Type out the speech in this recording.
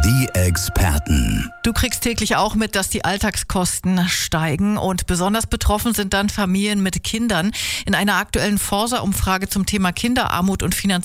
Die Experten. Du kriegst täglich auch mit, dass die Alltagskosten steigen und besonders betroffen sind dann Familien mit Kindern. In einer aktuellen Forsa-Umfrage zum Thema Kinderarmut und